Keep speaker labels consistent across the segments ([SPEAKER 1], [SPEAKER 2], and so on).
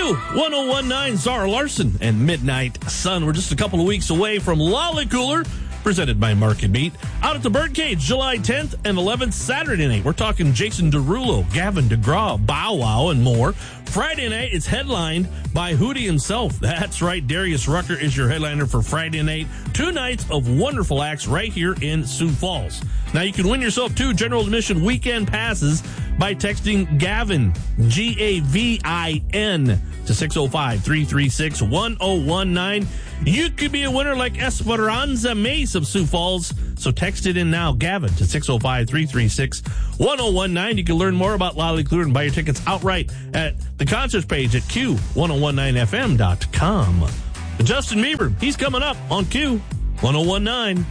[SPEAKER 1] Q1019, Zara Larson and Midnight Sun. We're just a couple of weeks away from Lolly Cooler, presented by Market Meat, out at the Birdcage, July 10th and 11th, Saturday night. We're talking Jason Derulo, Gavin DeGraw, Bow Wow, and more. Friday night, it's headlined by Hootie himself. That's right, Darius Rucker is your headliner for Friday night. 2 nights of wonderful acts right here in Sioux Falls. Now, you can win yourself 2 general admission weekend passes by texting Gavin, Gavin, to 605-336-1019. You could be a winner like Esperanza Mace of Sioux Falls, so text it in now, Gavin, to 605-336-1019. You can learn more about Lolly Cooler and buy your tickets outright at the concerts page at Q1019FM.com. Justin Bieber, he's coming up on Q1019.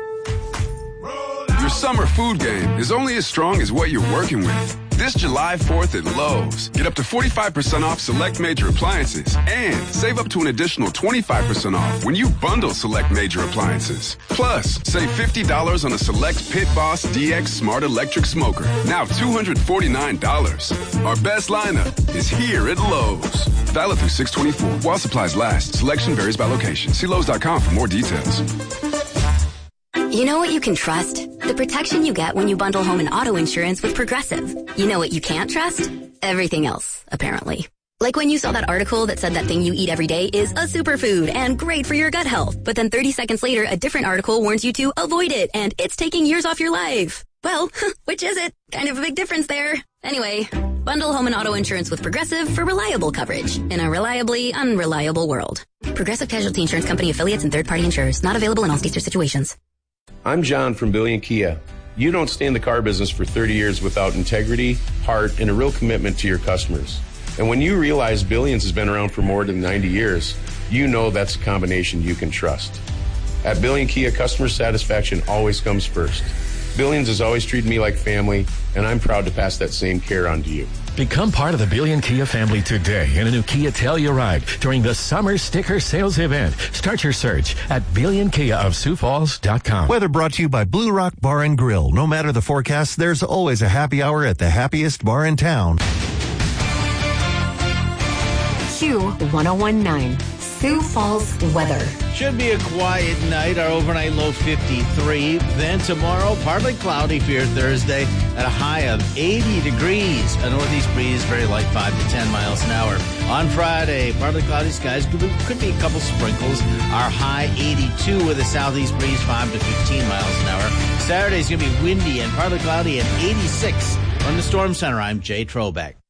[SPEAKER 2] Your summer food game is only as strong as what you're working with. This July 4th at Lowe's, get up to 45% off select major appliances and save up to an additional 25% off when you bundle select major appliances. Plus, save $50 on a select Pit Boss DX Smart Electric Smoker, now $249. Our best lineup is here at Lowe's. Valid through 6/24. While supplies last, selection varies by location. See Lowe's.com for more details.
[SPEAKER 3] You know what you can trust? The protection you get when you bundle home and auto insurance with Progressive. You know what you can't trust? Everything else, apparently. Like when you saw that article that said that thing you eat every day is a superfood and great for your gut health. But then 30 seconds later, a different article warns you to avoid it and it's taking years off your life. Well, which is it? Kind of a big difference there. Anyway, bundle home and auto insurance with Progressive for reliable coverage in a reliably unreliable world. Progressive Casualty Insurance Company affiliates and third-party insurers. Not available in all states or situations.
[SPEAKER 4] I'm John from Billion Kia. You don't stay in the car business for 30 years without integrity, heart, and a real commitment to your customers. And when you realize Billions has been around for more than 90 years, you know that's a combination you can trust. At Billion Kia, customer satisfaction always comes first. Billions has always treated me like family, and I'm proud to pass that same care on to you.
[SPEAKER 5] Become part of the Billion Kia family today in a new Kia Telluride during the Summer Sticker Sales Event. Start your search at BillionKiaofSiouxFalls.com.
[SPEAKER 6] Weather brought to you by Blue Rock Bar and Grill. No matter the forecast, there's always a happy hour at the happiest bar in town.
[SPEAKER 7] Q1019, Sioux Falls weather.
[SPEAKER 8] Should be a quiet night. Our overnight low 53. Then tomorrow, partly cloudy for your Thursday at a high of 80 degrees. A northeast breeze, very light, 5 to 10 miles an hour. On Friday, partly cloudy skies. Could be a couple sprinkles. Our high 82 with a southeast breeze, 5 to 15 miles an hour. Saturday's going to be windy and partly cloudy at 86. From the Storm Center, I'm Jay Trobeck.